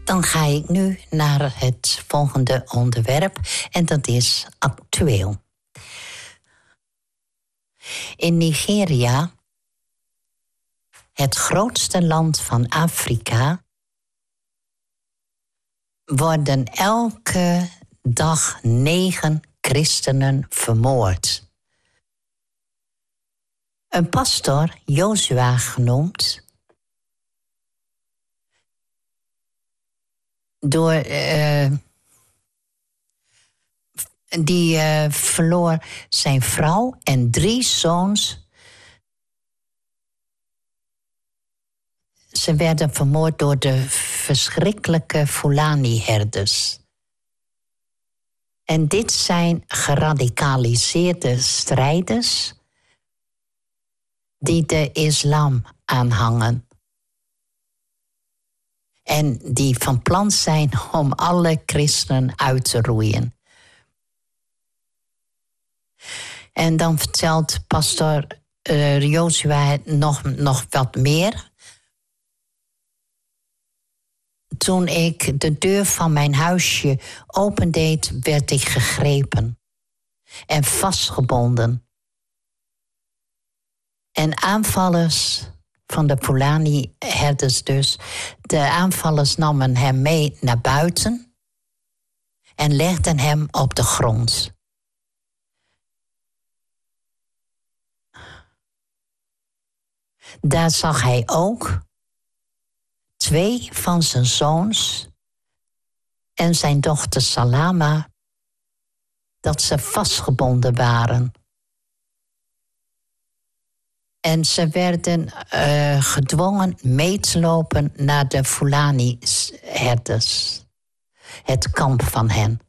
Dan ga ik nu naar het volgende onderwerp en dat is actueel. In Nigeria, het grootste land van Afrika, worden elke dag 9 christenen vermoord. Een pastor, Josua genoemd, die verloor zijn vrouw en 3 zoons. Ze werden vermoord door de verschrikkelijke Fulani-herders. En dit zijn geradicaliseerde strijders die de islam aanhangen. En die van plan zijn om alle christenen uit te roeien. En dan vertelt pastor Josua nog wat meer. Toen ik de deur van mijn huisje opendeed, werd ik gegrepen en vastgebonden. En aanvallers van de Fulani-herders dus, de aanvallers namen hem mee naar buiten en legden hem op de grond. Daar zag hij ook 2 van zijn zoons en zijn dochter Salama, dat ze vastgebonden waren. En ze werden gedwongen mee te lopen naar de Fulani-herders. Het kamp van hen.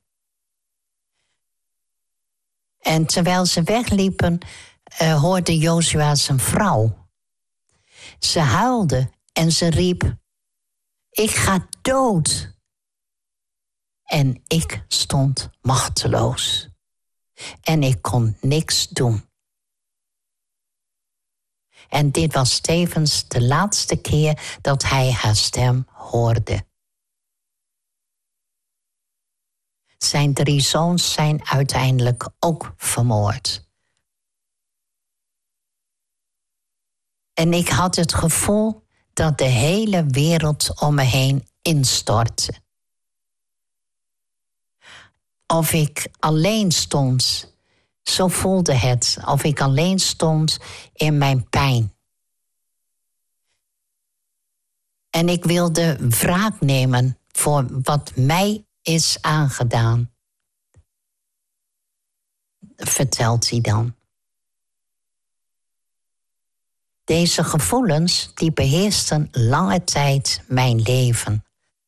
En terwijl ze wegliepen, hoorde Josua zijn vrouw. Ze huilde en ze riep: ik ga dood. En ik stond machteloos. En ik kon niks doen. En dit was tevens de laatste keer dat hij haar stem hoorde. Zijn 3 zoons zijn uiteindelijk ook vermoord. En ik had het gevoel dat de hele wereld om me heen instortte. Of ik alleen stond. Zo voelde het, of ik alleen stond in mijn pijn. En ik wilde wraak nemen voor wat mij is aangedaan. Vertelt hij dan. Deze gevoelens die beheersten lange tijd mijn leven.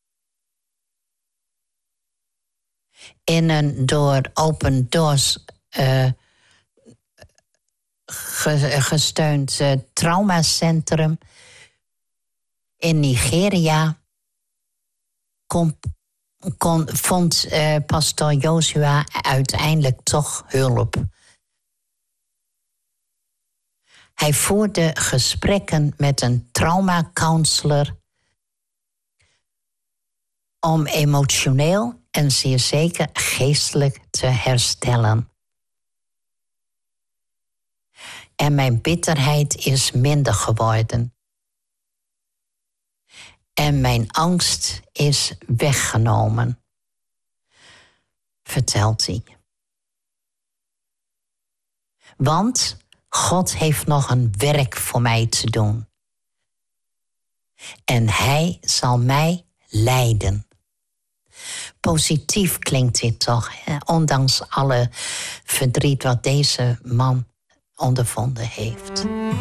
In een door Open Doors gesteund traumacentrum in Nigeria vond pastor Josua uiteindelijk toch hulp. Hij voerde gesprekken met een traumacounselor om emotioneel en zeer zeker geestelijk te herstellen. En mijn bitterheid is minder geworden. En mijn angst is weggenomen, vertelt hij. Want God heeft nog een werk voor mij te doen. En hij zal mij leiden. Positief klinkt dit toch, hè? Ondanks alle verdriet wat deze man ondervonden heeft.